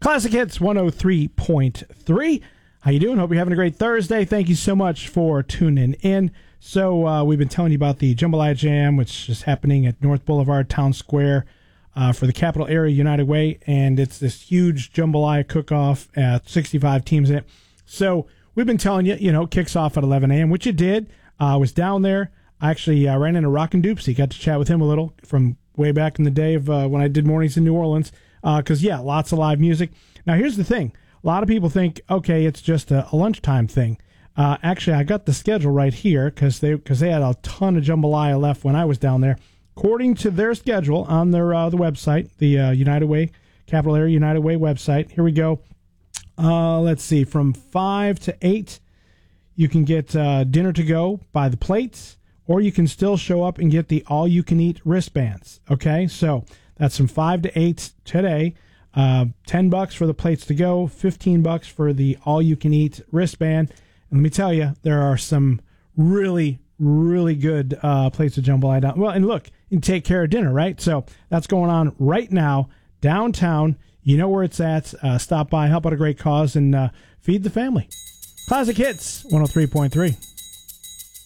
Classic Hits 103.3. How you doing? Hope you're having a great Thursday. Thank you so much for tuning in. So we've been telling you about the Jambalaya Jam, which is happening at North Boulevard Town Square for the Capital Area United Way, and it's this huge jambalaya cook-off at 65 teams in it. So we've been telling you, kicks off at 11 a.m., which it did. I was down there. I actually ran into Rockin' Doopsy, got to chat with him a little from way back in the day of when I did mornings in New Orleans. Because, lots of live music. Now, here's the thing. A lot of people think, okay, it's just a lunchtime thing. Actually, I got the schedule right here because they had a ton of jambalaya left when I was down there. According to their schedule on their the website, the United Way, Capital Area United Way website, here we go. Let's see, from 5 to 8, you can get dinner to go by the plates, or you can still show up and get the all-you-can-eat wristbands. Okay, so that's from 5 to 8 today. $10 for the plates to go, $15 for the all-you-can-eat wristband. And let me tell you, there are some really, really good plates of jambalaya down. Well, and look, you can take care of dinner, right? So that's going on right now downtown. You know where it's at. Stop by, help out a great cause, and feed the family. Classic Hits 103.3.